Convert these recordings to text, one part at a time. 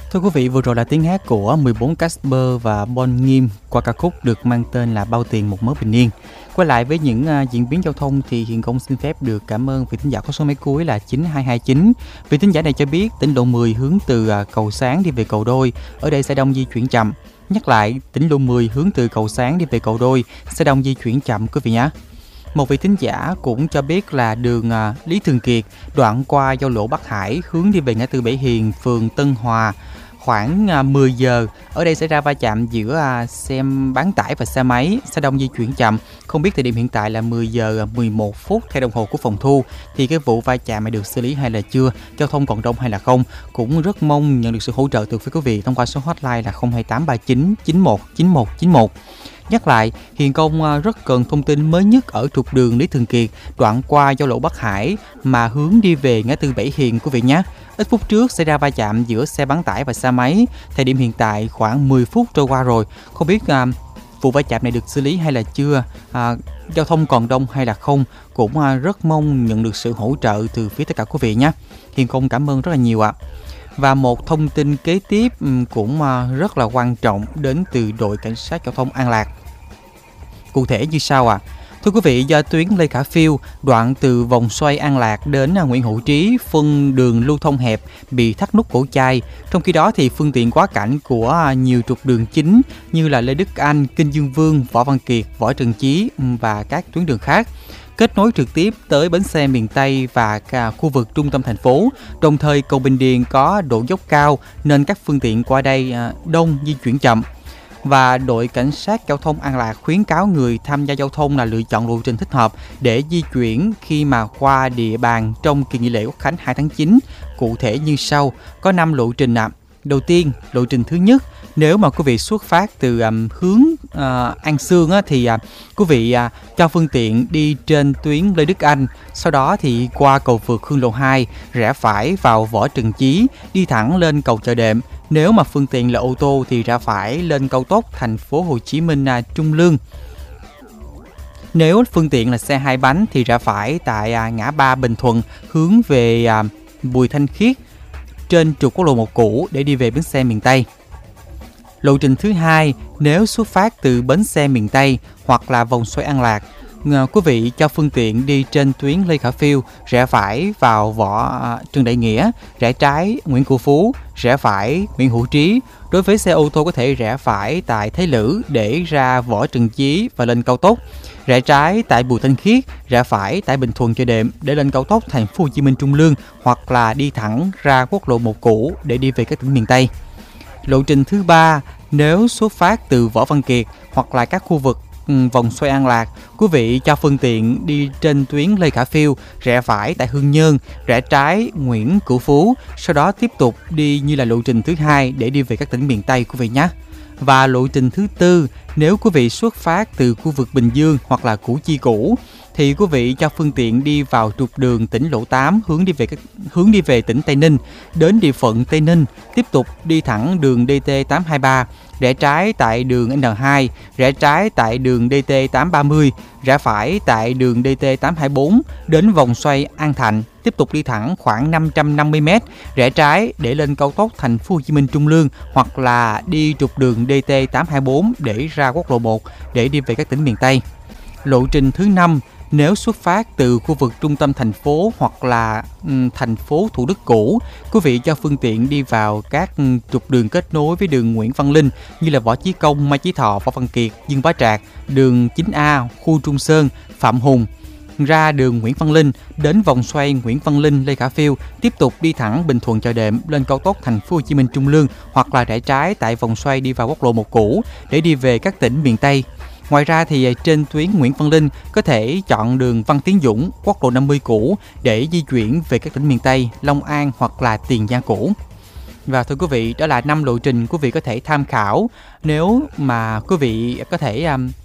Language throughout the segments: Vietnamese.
Thưa quý vị, vừa rồi là tiếng hát của 14 Casper và Bon Nghiêm qua ca khúc được mang tên là Bao Tiền Một Mớ Bình Yên. Quay lại với những diễn biến giao thông thì Hiền Công xin phép được cảm ơn vị thính giả có số máy cuối là 9229. Vị thính giả này cho biết tỉnh lộ 10 hướng từ cầu Sáng đi về cầu Đôi, ở đây xe đông di chuyển chậm. Nhắc lại, tỉnh lộ 10 hướng từ cầu Sáng đi về cầu Đôi, xe đông di chuyển chậm quý vị nhé. Một vị thính giả cũng cho biết là đường Lý Thường Kiệt đoạn qua giao lộ Bắc Hải hướng đi về ngã tư Bảy Hiền, phường Tân Hòa khoảng 10 giờ. Ở đây xảy ra va chạm giữa xe bán tải và xe máy, xe đông di chuyển chậm. Không biết thời điểm hiện tại là 10 giờ 11 phút theo đồng hồ của phòng thu. Thì cái vụ va chạm này được xử lý hay là chưa? Giao thông còn đông hay là không? Cũng rất mong nhận được sự hỗ trợ từ phía quý vị thông qua số hotline là 02839 91 91 91. Nhắc lại, Hiền Công rất cần thông tin mới nhất ở trục đường Lý Thường Kiệt, đoạn qua giao lộ Bắc Hải mà hướng đi về ngã tư Bảy Hiền quý vị nhé. Ít phút trước xảy ra va chạm giữa xe bán tải và xe máy, thời điểm hiện tại khoảng 10 phút trôi qua rồi. Không biết vụ va chạm này được xử lý hay là chưa, giao thông còn đông hay là không, cũng rất mong nhận được sự hỗ trợ từ phía tất cả quý vị nhé. Hiền Công cảm ơn rất là nhiều ạ. Và một thông tin kế tiếp cũng rất là quan trọng đến từ đội cảnh sát giao thông An Lạc. Cụ thể như sau ạ. Thưa quý vị, do tuyến Lê Khả Phiêu đoạn từ vòng xoay An Lạc đến Nguyễn Hữu Trí phân đường lưu thông hẹp bị thắt nút cổ chai. Trong khi đó thì phương tiện quá cảnh của nhiều trục đường chính như là Lê Đức Anh, Kinh Dương Vương, Võ Văn Kiệt, Võ Trần Chí và các tuyến đường khác kết nối trực tiếp tới bến xe miền Tây và cả khu vực trung tâm thành phố. Đồng thời cầu Bình Điền có độ dốc cao nên các phương tiện qua đây đông, di chuyển chậm. Và đội cảnh sát giao thông An Lạc khuyến cáo người tham gia giao thông là lựa chọn lộ trình thích hợp để di chuyển khi mà qua địa bàn trong kỳ nghỉ lễ Quốc khánh 2 tháng 9. Cụ thể như sau, có 5 lộ trình ạ. Đầu tiên, lộ trình thứ nhất, nếu mà quý vị xuất phát từ hướng An Sương thì quý vị cho phương tiện đi trên tuyến Lê Đức Anh, sau đó thì qua cầu vượt Hương Lộ 2, rẽ phải vào Võ Trần Chí, đi thẳng lên cầu Chợ Đệm. Nếu mà phương tiện là ô tô thì rẽ phải lên cao tốc thành phố Hồ Chí Minh Trung Lương. Nếu phương tiện là xe hai bánh thì rẽ phải tại ngã ba Bình Thuận hướng về Bùi Thanh Khiết trên trục quốc lộ 1 cũ để đi về bến xe miền Tây. Lộ trình thứ hai, nếu xuất phát từ bến xe miền Tây hoặc là vòng xoay An Lạc, quý vị cho phương tiện đi trên tuyến Lê Khả Phiêu, rẽ phải vào Trần Đại Nghĩa, rẽ trái Nguyễn Cửu Phú, rẽ phải Nguyễn Hữu Trí. Đối với xe ô tô có thể rẽ phải tại Thế Lữ để ra Võ Trần Chí và lên cao tốc, rẽ trái tại Bùi Thanh Khiết, rẽ phải tại Bình Thuận Chợ Đệm để lên cao tốc thành phố Hồ Chí Minh Trung Lương, hoặc là đi thẳng ra quốc lộ 1 cũ để đi về các tỉnh miền Tây. Lộ trình thứ ba, nếu xuất phát từ Võ Văn Kiệt hoặc là các khu vực vòng xoay An Lạc, quý vị cho phương tiện đi trên tuyến Lê Khả Phiêu, rẽ phải tại Hương Nhơn, rẽ trái Nguyễn Cửu Phú, sau đó tiếp tục đi như là lộ trình thứ hai để đi về các tỉnh miền Tây quý vị nhé. Và lộ trình thứ tư, nếu quý vị xuất phát từ khu vực Bình Dương hoặc là Củ Chi cũ thì quý vị cho phương tiện đi vào trục đường tỉnh Lộ 8 hướng đi về tỉnh Tây Ninh, đến địa phận Tây Ninh, tiếp tục đi thẳng đường DT823, rẽ trái tại đường N2, rẽ trái tại đường DT830, rẽ phải tại đường DT824 đến vòng xoay An Thạnh, tiếp tục đi thẳng khoảng 550m, rẽ trái để lên cao tốc thành phố Hồ Chí Minh Trung Lương, hoặc là đi trục đường DT824 để ra quốc lộ 1 để đi về các tỉnh miền Tây. Lộ trình thứ 5, nếu xuất phát từ khu vực trung tâm thành phố hoặc là thành phố Thủ Đức cũ, quý vị cho phương tiện đi vào các trục đường kết nối với đường Nguyễn Văn Linh như là Võ Chí Công, Mai Chí Thọ, Võ Văn Kiệt, Dương Bá Trạc, đường 9A, khu Trung Sơn, Phạm Hùng, ra đường Nguyễn Văn Linh đến vòng xoay Nguyễn Văn Linh, Lê Khả Phiêu, tiếp tục đi thẳng Bình Thuận Chợ Đệm lên cao tốc thành phố Hồ Chí Minh Trung Lương, hoặc là rẽ trái tại vòng xoay đi vào quốc lộ 1 cũ để đi về các tỉnh miền Tây. Ngoài ra thì trên tuyến Nguyễn Văn Linh có thể chọn đường Văn Tiến Dũng, quốc lộ 50 cũ để di chuyển về các tỉnh miền Tây, Long An hoặc là Tiền Giang cũ. Và thưa quý vị, đó là 5 lộ trình quý vị có thể tham khảo nếu mà quý vị có thể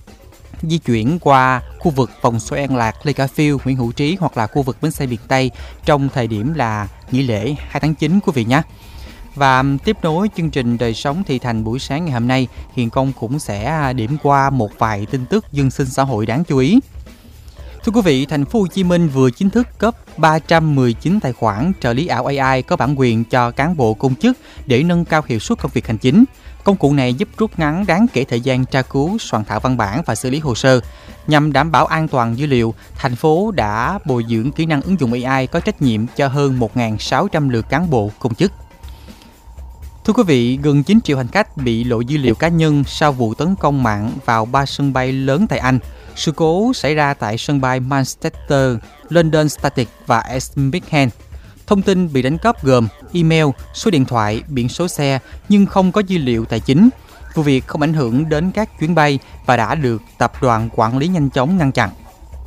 di chuyển qua khu vực vòng xoay An Lạc, Lê Khả Phiêu, Nguyễn Hữu Trí hoặc là khu vực bến xe miền Tây trong thời điểm là nghỉ lễ 2 tháng 9 quý vị nhé. Và tiếp nối chương trình Đời Sống Thị Thành buổi sáng ngày hôm nay, Hiền Công cũng sẽ điểm qua một vài tin tức dân sinh xã hội đáng chú ý. Thưa quý vị, thành phố Hồ Chí Minh vừa chính thức cấp 319 tài khoản trợ lý ảo AI có bản quyền cho cán bộ công chức để nâng cao hiệu suất công việc hành chính. Công cụ này giúp rút ngắn đáng kể thời gian tra cứu, soạn thảo văn bản và xử lý hồ sơ. Nhằm đảm bảo an toàn dữ liệu, thành phố đã bồi dưỡng kỹ năng ứng dụng AI có trách nhiệm cho hơn 1.600 lượt cán bộ công chức. Thưa quý vị, gần 9 triệu hành khách bị lộ dữ liệu cá nhân sau vụ tấn công mạng vào 3 sân bay lớn tại Anh. Sự cố xảy ra tại sân bay Manchester, London Static và Birmingham. Thông tin bị đánh cắp gồm email, số điện thoại, biển số xe nhưng không có dữ liệu tài chính. Vụ việc không ảnh hưởng đến các chuyến bay và đã được tập đoàn quản lý nhanh chóng ngăn chặn.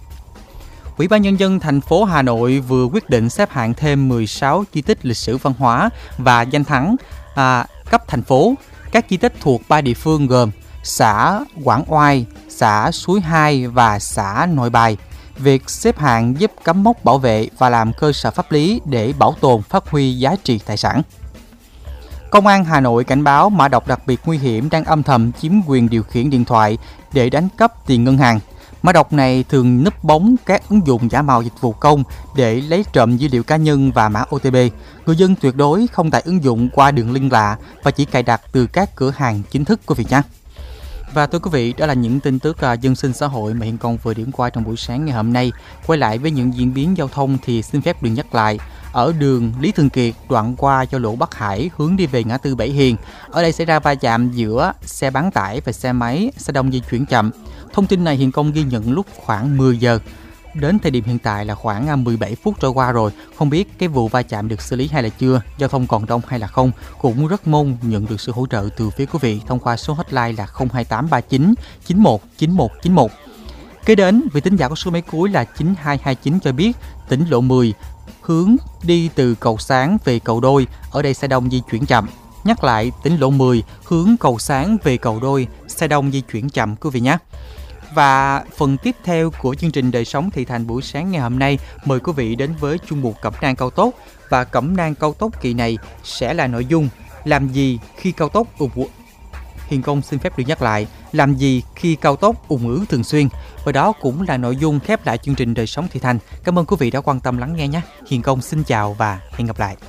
Ủy ban Nhân dân thành phố Hà Nội vừa quyết định xếp hạng thêm 16 di tích lịch sử văn hóa và danh thắng cấp thành phố. Các di tích thuộc 3 địa phương gồm xã Quảng Oai, xã Suối Hai và xã Nội Bài. Việc xếp hạng giúp cắm mốc bảo vệ và làm cơ sở pháp lý để bảo tồn, phát huy giá trị tài sản. Công an Hà Nội cảnh báo mã độc đặc biệt nguy hiểm đang âm thầm chiếm quyền điều khiển điện thoại để đánh cắp tiền ngân hàng. Mã độc này thường núp bóng các ứng dụng giả mạo dịch vụ công để lấy trộm dữ liệu cá nhân và mã OTP. Người dân tuyệt đối không tải ứng dụng qua đường link lạ và chỉ cài đặt từ các cửa hàng chính thức của Việt nhé. Và thưa quý vị, đó là những tin tức dân sinh xã hội mà Hiền Công vừa điểm qua trong buổi sáng ngày hôm nay. Quay lại với những diễn biến giao thông thì xin phép được nhắc lại. Ở đường Lý Thường Kiệt đoạn qua giao lộ Bắc Hải hướng đi về ngã tư Bảy Hiền. Ở đây xảy ra va chạm giữa xe bán tải và xe máy, xe đông di chuyển chậm. Thông tin này Hiền Công ghi nhận lúc khoảng 10 giờ. Đến thời điểm hiện tại là khoảng 17 phút trôi qua rồi. Không biết cái vụ va chạm được xử lý hay là chưa, giao thông còn đông hay là không. Cũng rất mong nhận được sự hỗ trợ từ phía quý vị thông qua số hotline là 02839 91 91 91. Kế đến, vị thính giả có số máy cuối là 9229 cho biết tỉnh lộ 10 hướng đi từ cầu Sáng về cầu Đôi, ở đây xe đông di chuyển chậm. Nhắc lại, tỉnh lộ 10 hướng cầu Sáng về cầu Đôi, xe đông di chuyển chậm quý vị nhé. Và phần tiếp theo của chương trình Đời sống thị thành buổi sáng ngày hôm nay, mời quý vị đến với chuyên mục Cẩm nang cao tốc. Và Cẩm nang cao tốc kỳ này sẽ là nội dung làm gì khi cao tốc ùn ứ. Hiền Công xin phép được nhắc lại, làm gì khi cao tốc ùn ứ thường xuyên. Và đó cũng là nội dung khép lại chương trình Đời sống thị thành. Cảm ơn quý vị đã quan tâm lắng nghe nhé. Hiền Công xin chào và hẹn gặp lại.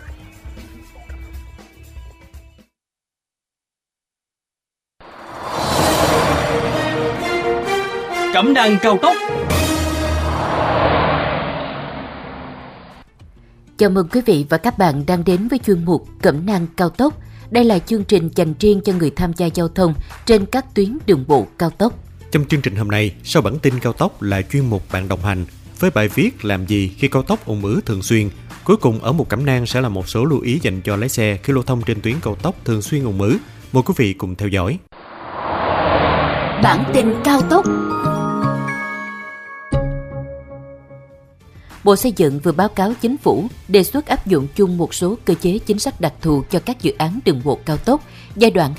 Cẩm nang cao tốc. Chào mừng quý vị và các bạn đang đến với chuyên mục Cẩm nang cao tốc. Đây là chương trình dành riêng cho người tham gia giao thông trên các tuyến đường bộ cao tốc. Trong chương trình hôm nay, sau bản tin cao tốc là chuyên mục Bạn đồng hành với bài viết làm gì khi cao tốc ùn ứ thường xuyên. Cuối cùng ở mục Cẩm nang sẽ là một số lưu ý dành cho lái xe khi lưu thông trên tuyến cao tốc thường xuyên ùn ứ. Mời quý vị cùng theo dõi. Bản tin cao tốc. Bộ Xây dựng vừa báo cáo Chính phủ đề xuất áp dụng chung một số cơ chế chính sách đặc thù cho các dự án đường bộ cao tốc giai đoạn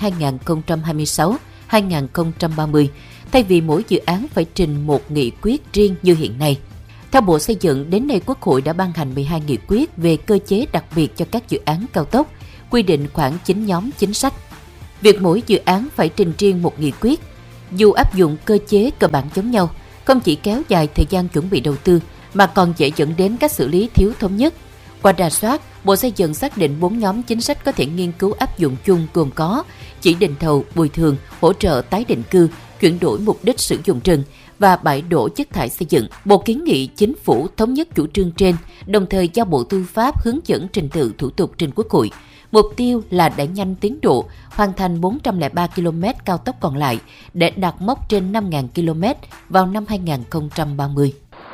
2026-2030, thay vì mỗi dự án phải trình một nghị quyết riêng như hiện nay. Theo Bộ Xây dựng, đến nay Quốc hội đã ban hành 12 nghị quyết về cơ chế đặc biệt cho các dự án cao tốc, quy định khoảng 9 nhóm chính sách. Việc mỗi dự án phải trình riêng một nghị quyết, dù áp dụng cơ chế cơ bản giống nhau, không chỉ kéo dài thời gian chuẩn bị đầu tư, mà còn dễ dẫn đến các xử lý thiếu thống nhất. Qua rà soát, Bộ Xây dựng xác định 4 nhóm chính sách có thể nghiên cứu áp dụng chung gồm có chỉ định thầu, bồi thường, hỗ trợ tái định cư, chuyển đổi mục đích sử dụng rừng và bãi đổ chất thải xây dựng. Bộ kiến nghị Chính phủ thống nhất chủ trương trên, đồng thời giao Bộ Tư pháp hướng dẫn trình tự thủ tục trình Quốc hội. Mục tiêu là đẩy nhanh tiến độ, hoàn thành 403 km cao tốc còn lại để đạt mốc trên 5.000 km vào năm 2030.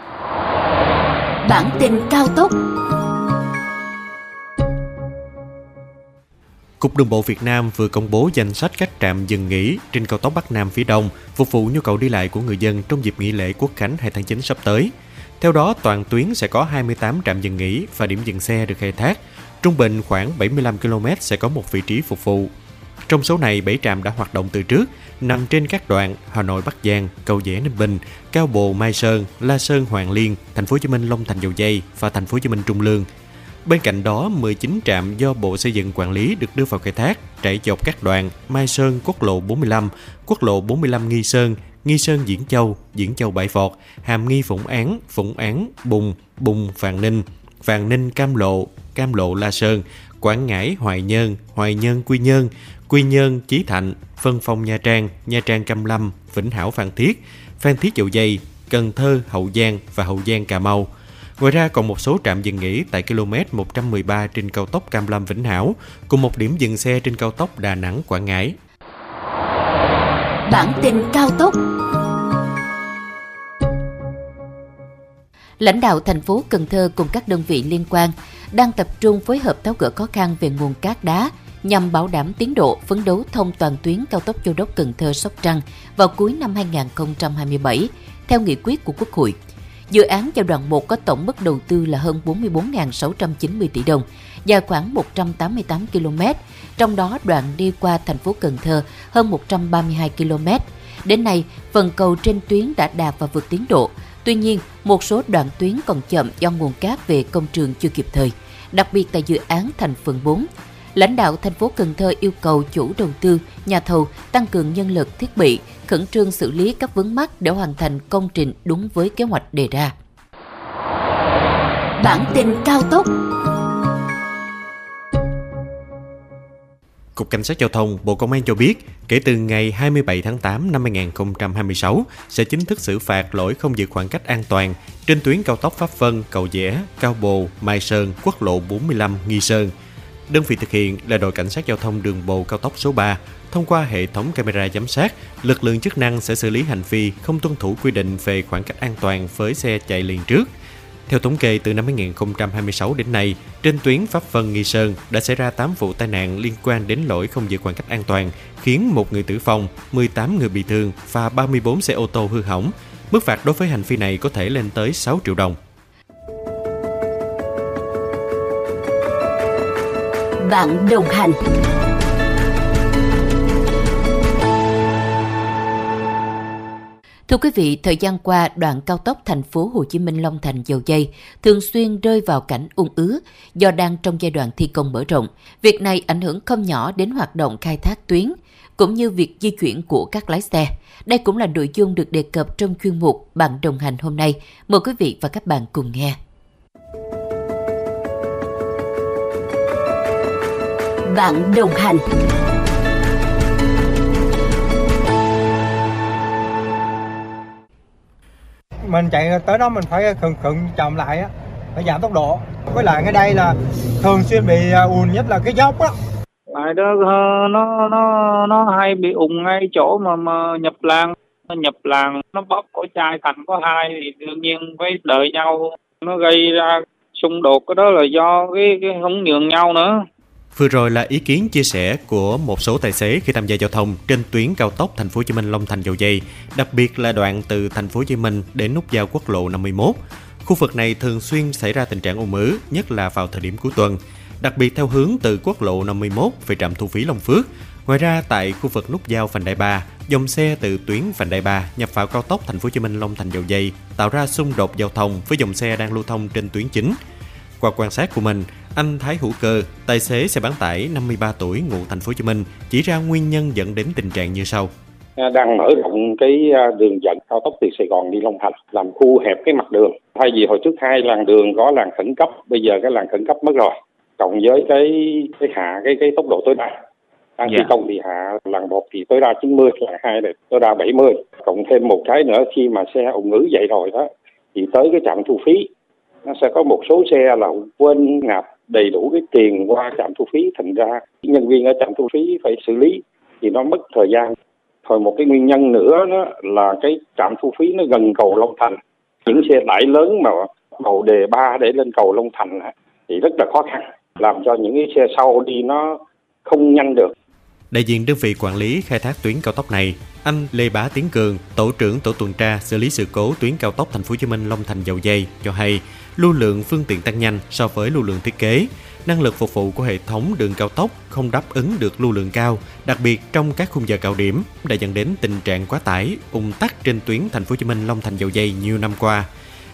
Bản tin cao tốc. Cục Đường bộ Việt Nam vừa công bố danh sách các trạm dừng nghỉ trên cao tốc Bắc Nam phía Đông phục vụ nhu cầu đi lại của người dân trong dịp nghỉ lễ Quốc khánh 2 tháng 9 sắp tới. Theo đó, toàn tuyến sẽ có 28 trạm dừng nghỉ và điểm dừng xe được khai thác. Trung bình khoảng 75 km sẽ có một vị trí phục vụ. Trong số này, 7 trạm đã hoạt động từ trước, nằm trên các đoạn Hà Nội Bắc Giang, Cầu Giẽ Ninh Bình, Cao Bồ Mai Sơn, La Sơn Hoàng Liên, Thành phố Hồ Chí Minh Long Thành Dầu Giây và Thành phố Hồ Chí Minh Trung Lương. Bên cạnh đó, 19 trạm do Bộ Xây dựng quản lý được đưa vào khai thác, trải dọc các đoạn Mai Sơn, quốc lộ 45, quốc lộ 45 Nghi Sơn, Nghi Sơn Diễn Châu Bãi Vọt, Hàm Nghi Phụng Án, Bùng Vạn Ninh Cam Lộ La Sơn, Quảng Ngãi Hoài Nhơn Quy Nhơn Chí Thạnh, Vân Phong Nha Trang Cam Lâm, Vĩnh Hảo Phan Thiết Dầu Giây, Cần Thơ Hậu Giang và Hậu Giang Cà Mau. Ngoài ra còn một số trạm dừng nghỉ tại km 113 trên cao tốc Cam Lâm Vĩnh Hảo, cùng một điểm dừng xe trên cao tốc Đà Nẵng Quảng Ngãi. Bản tin cao tốc. Lãnh đạo thành phố Cần Thơ cùng các đơn vị liên quan đang tập trung phối hợp tháo gỡ khó khăn về nguồn cát đá nhằm bảo đảm tiến độ phấn đấu thông toàn tuyến cao tốc Châu Đốc - Cần Thơ - Sóc Trăng vào cuối năm 2027 theo nghị quyết của Quốc hội. Dự án giai đoạn 1 có tổng mức đầu tư là hơn 44.690 tỷ đồng, dài khoảng 188 km, trong đó đoạn đi qua thành phố Cần Thơ hơn 132 km. Đến nay, phần cầu trên tuyến đã đạt và vượt tiến độ. Tuy nhiên, một số đoạn tuyến còn chậm do nguồn cát về công trường chưa kịp thời, đặc biệt tại dự án thành phần 4. Lãnh đạo thành phố Cần Thơ yêu cầu chủ đầu tư, nhà thầu tăng cường nhân lực, thiết bị, khẩn trương xử lý các vướng mắc để hoàn thành công trình đúng với kế hoạch đề ra. Bản tin cao tốc. Cục Cảnh sát Giao thông, Bộ Công an cho biết, kể từ ngày 27 tháng 8 năm 2026 sẽ chính thức xử phạt lỗi không giữ khoảng cách an toàn trên tuyến cao tốc Pháp Vân, Cầu Giẽ, Cao Bồ, Mai Sơn, quốc lộ 45 Nghi Sơn. Đơn vị thực hiện là đội Cảnh sát Giao thông đường bộ cao tốc số 3. Thông qua hệ thống camera giám sát, lực lượng chức năng sẽ xử lý hành vi không tuân thủ quy định về khoảng cách an toàn với xe chạy liền trước. Theo thống kê, từ năm 2026 đến nay, trên tuyến Pháp Vân Nghi Sơn đã xảy ra 8 vụ tai nạn liên quan đến lỗi không giữ khoảng cách an toàn, khiến 1 người tử vong, 18 người bị thương và 34 xe ô tô hư hỏng. Mức phạt đối với hành vi này có thể lên tới 6 triệu đồng. Bạn đồng hành. Thưa quý vị, thời gian qua, đoạn cao tốc thành phố Hồ Chí Minh - Long Thành - Dầu Giây thường xuyên rơi vào cảnh ùn ứ do đang trong giai đoạn thi công mở rộng. Việc này ảnh hưởng không nhỏ đến hoạt động khai thác tuyến cũng như việc di chuyển của các lái xe. Đây cũng là nội dung được đề cập trong chuyên mục Bạn đồng hành hôm nay. Mời quý vị và các bạn cùng nghe. Bạn đồng hành. Mình chạy tới đó mình phải khựng chậm lại á, phải giảm tốc độ. Với lại cái đây là thường xuyên bị ùn, nhất là cái dốc á. Tại đó nó hay bị ùn ngay chỗ mà nhập làng nó bóp cổ chai thành có hai thì đương nhiên phải đợi nhau, nó gây ra xung đột. Cái đó là do cái không nhường nhau nữa. Vừa rồi là ý kiến chia sẻ của một số tài xế khi tham gia giao thông trên tuyến cao tốc Thành phố Hồ Chí Minh - Long Thành - Dầu Giây, đặc biệt là đoạn từ Thành phố Hồ Chí Minh đến nút giao quốc lộ 51. Khu vực này thường xuyên xảy ra tình trạng ùn ứ, nhất là vào thời điểm cuối tuần, đặc biệt theo hướng từ quốc lộ 51 về trạm thu phí Long Phước. Ngoài ra, tại khu vực nút giao Vành Đai 3, dòng xe từ tuyến Vành Đai 3 nhập vào cao tốc Thành phố Hồ Chí Minh - Long Thành - Dầu Giây tạo ra xung đột giao thông với dòng xe đang lưu thông trên tuyến chính. Qua quan sát của mình, anh Thái Hữu Cơ, tài xế xe bán tải 53 tuổi ngụ Thành phố Hồ Chí Minh, chỉ ra nguyên nhân dẫn đến tình trạng như sau. Đang mở rộng cái đường dẫn cao tốc từ Sài Gòn đi Long Thành, làm thu hẹp cái mặt đường. Thay vì hồi trước 2 làn đường có làn khẩn cấp, bây giờ cái làn khẩn cấp mất rồi. Cộng với cái hạ cái tốc độ tối đa. Đang thi công thì hạ làn 1 thì tối đa 90, làn 2 thì tối đa 70. Cộng thêm một cái nữa, khi mà xe ùn ứ vậy rồi đó, thì tới cái trạm thu phí, nó sẽ có một số xe là quên nạp đầy đủ cái tiền qua trạm thu phí, thành ra nhân viên ở trạm thu phí phải xử lý thì nó mất thời gian. Rồi một cái nguyên nhân nữa đó là cái trạm thu phí nó gần cầu Long Thành, những xe tải lớn mà cầu đề 3 để lên cầu Long Thành thì rất là khó khăn, làm cho những cái xe sau đi nó không nhanh được. Đại diện đơn vị quản lý khai thác tuyến cao tốc này, anh Lê Bá Tiến Cường, tổ trưởng tổ tuần tra xử lý sự cố tuyến cao tốc Thành phố Hồ Chí Minh - Long Thành - Dầu Giây cho hay, lưu lượng phương tiện tăng nhanh so với lưu lượng thiết kế, năng lực phục vụ của hệ thống đường cao tốc không đáp ứng được lưu lượng cao, đặc biệt trong các khung giờ cao điểm đã dẫn đến tình trạng quá tải, ùn tắc trên tuyến Thành phố Hồ Chí Minh - Long Thành - Dầu Giây nhiều năm qua.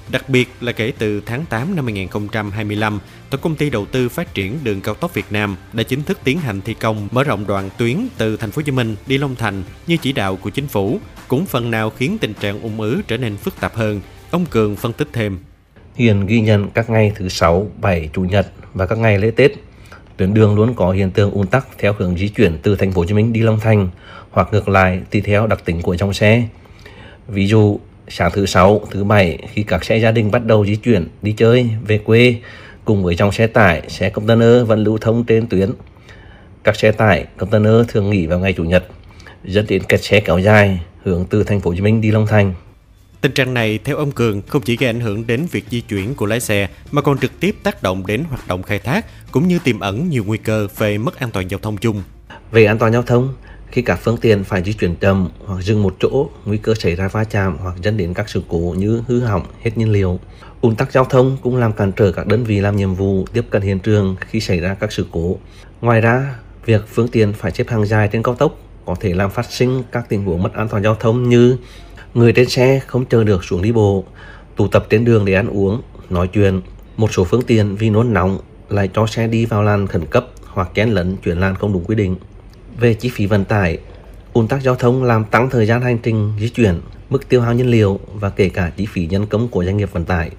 Đặc biệt là kể từ tháng 8 năm 2025, Tổng công ty Đầu tư Phát triển Đường cao tốc Việt Nam đã chính thức tiến hành thi công mở rộng đoạn tuyến từ Thành phố Hồ Chí Minh đi Long Thành như chỉ đạo của chính phủ, cũng phần nào khiến tình trạng ùn ứ trở nên phức tạp hơn. Ông Cường phân tích thêm. Hiện ghi nhận các ngày thứ 6, 7, Chủ nhật và các ngày lễ Tết, tuyến đường luôn có hiện tượng ùn tắc theo hướng di chuyển từ Thành phố Hồ Chí Minh đi Long Thành hoặc ngược lại tùy theo đặc tính của dòng xe. Ví dụ, sáng thứ 6, thứ 7 khi các xe gia đình bắt đầu di chuyển đi chơi, về quê cùng với dòng xe tải, xe container vẫn lưu thông trên tuyến. Các xe tải, container thường nghỉ vào ngày Chủ nhật, dẫn đến kẹt xe kéo dài hướng từ Thành phố Hồ Chí Minh đi Long Thành. Tình trạng này, theo ông Cường, không chỉ gây ảnh hưởng đến việc di chuyển của lái xe mà còn trực tiếp tác động đến hoạt động khai thác cũng như tiềm ẩn nhiều nguy cơ về mất an toàn giao thông chung. Về an toàn giao thông, khi các phương tiện phải di chuyển chậm hoặc dừng một chỗ, nguy cơ xảy ra va chạm hoặc dẫn đến các sự cố như hư hỏng, hết nhiên liệu. Ùn tắc giao thông cũng làm cản trở các đơn vị làm nhiệm vụ tiếp cận hiện trường khi xảy ra các sự cố. Ngoài ra, việc phương tiện phải xếp hàng dài trên cao tốc có thể làm phát sinh các tình huống mất an toàn giao thông như người trên xe không chờ được xuống đi bộ, tụ tập trên đường để ăn uống, nói chuyện. Một số phương tiện vì nôn nóng lại cho xe đi vào làn khẩn cấp hoặc chen lấn chuyển làn không đúng quy định. Về chi phí vận tải, ùn tắc giao thông làm tăng thời gian hành trình di chuyển, mức tiêu hao nhiên liệu và kể cả chi phí nhân công của doanh nghiệp vận tải.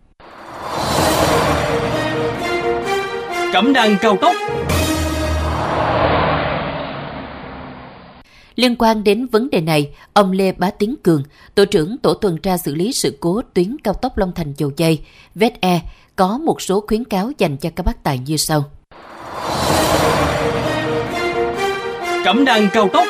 Cẩm nang cao tốc. Liên quan đến vấn đề này, ông Lê Bá Tiến Cường, Tổ trưởng Tổ tuần tra xử lý sự cố tuyến cao tốc Long Thành - Dầu Giây, VSE, có một số khuyến cáo dành cho các bác tài như sau. Cẩm nang cao tốc.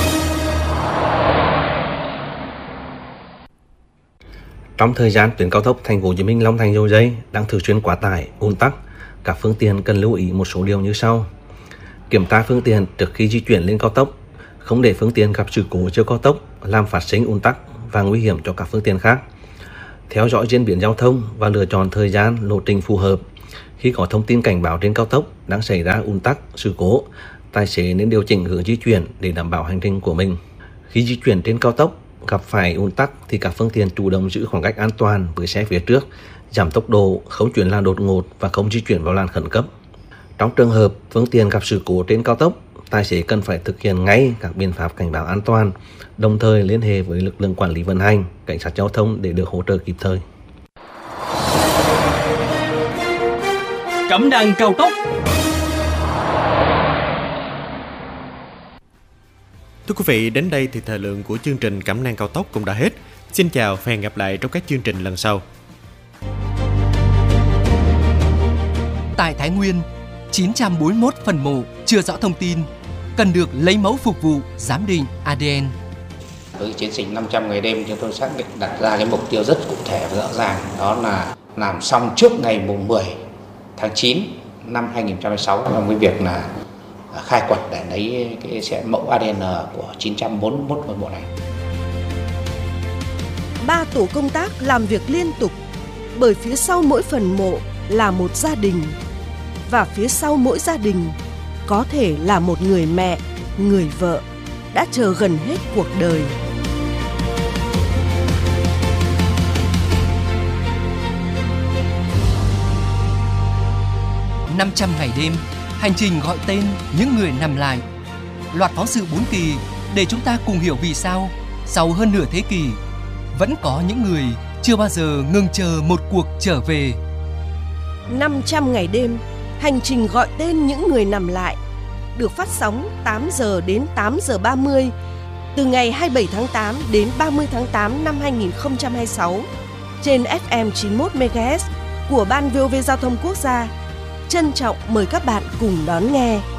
Trong thời gian tuyến cao tốc Thành phố Hồ Chí Minh - Long Thành - Dầu Giây đang thường xuyên quá tải, ùn tắc, các phương tiện cần lưu ý một số điều như sau. Kiểm tra phương tiện trước khi di chuyển lên cao tốc, không để phương tiện gặp sự cố trên cao tốc làm phát sinh ùn tắc và nguy hiểm cho các phương tiện khác. Theo dõi diễn biến giao thông và lựa chọn thời gian, lộ trình phù hợp. Khi có thông tin cảnh báo trên cao tốc đang xảy ra ùn tắc, sự cố, tài xế nên điều chỉnh hướng di chuyển để đảm bảo hành trình của mình. Khi di chuyển trên cao tốc gặp phải ùn tắc thì các phương tiện chủ động giữ khoảng cách an toàn với xe phía trước, giảm tốc độ, không chuyển làn đột ngột và không di chuyển vào làn khẩn cấp. Trong trường hợp phương tiện gặp sự cố trên cao tốc, tài xế cần phải thực hiện ngay các biện pháp cảnh báo an toàn, đồng thời liên hệ với lực lượng quản lý vận hành, cảnh sát giao thông để được hỗ trợ kịp thời. Cẩm nang cao tốc. Thưa quý vị, đến đây thì thời lượng của chương trình Cẩm nang cao tốc cũng đã hết. Xin chào và hẹn gặp lại trong các chương trình lần sau. Tại Thái Nguyên, 941 phần mộ chưa rõ thông tin, cần được lấy mẫu phục vụ giám định ADN. Với chiến dịch 500 ngày đêm, chúng tôi xác định đặt ra cái mục tiêu rất cụ thể và rõ ràng, đó là làm xong trước ngày mùng 10 tháng 9 năm 2026 trong cái việc là khai quật để lấy cái mẫu ADN của 941 phần mộ này. 3 tổ công tác làm việc liên tục, bởi phía sau mỗi phần mộ là một gia đình, và phía sau mỗi gia đình có thể là một người mẹ, người vợ đã chờ gần hết cuộc đời. "500 ngày đêm", hành trình gọi tên những người nằm lại. Loạt phóng sự 4 kỳ để chúng ta cùng hiểu vì sao sau hơn nửa thế kỷ vẫn có những người chưa bao giờ ngừng chờ một cuộc trở về. 500 ngày đêm, hành trình gọi tên những người nằm lại được phát sóng 8 giờ đến 8 giờ 30 từ ngày 27 tháng 8 đến 30 tháng 8 năm 2026 trên FM 91 MHz của Ban VOV Giao thông Quốc gia. Trân trọng mời các bạn cùng đón nghe.